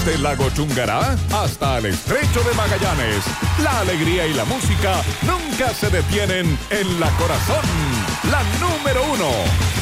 Desde el lago Chungará hasta el estrecho de Magallanes, la alegría y la música nunca se detienen en La Corazón, la número 1.